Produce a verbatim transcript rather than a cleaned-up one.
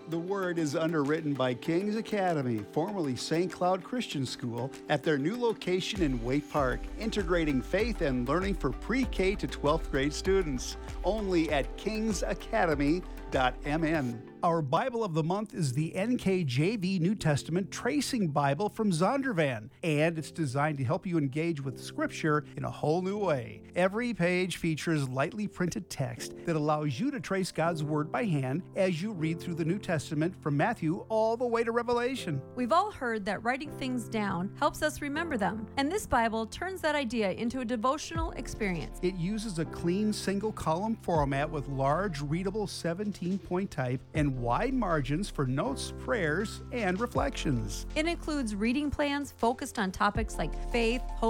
The Word is underwritten by King's Academy, formerly Saint Cloud Christian School, at their new location in Waite Park, integrating faith and learning for pre-K to twelfth grade students. Only at kings academy dot m n. Our Bible of the month is the N K J V New Testament Tracing Bible from Zondervan, and it's designed to help you engage with Scripture in a whole new way. Every page features lightly printed text that allows you to trace God's Word by hand as you read through the New Testament from Matthew all the way to Revelation. We've all heard that writing things down helps us remember them, and this Bible turns that idea into a devotional experience. It uses a clean single-column format with large, readable seventeen-point type and wide margins for notes, prayers, and reflections. It includes reading plans focused on topics like faith, hope,